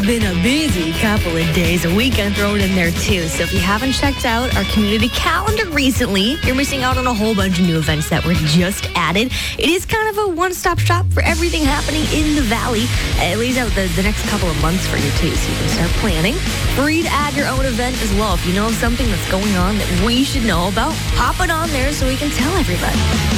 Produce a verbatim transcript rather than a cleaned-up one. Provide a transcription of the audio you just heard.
been a busy couple of days, a weekend thrown in there too. So if you haven't checked out our community calendar recently, you're missing out on a whole bunch of new events that were just added. It is kind of a one-stop shop for everything happening in the Valley. It lays out the, the next couple of months for you too, so you can start planning. Free to add your own event as well. If you know of something that's going on that we should know about, pop it on there so we can tell everybody.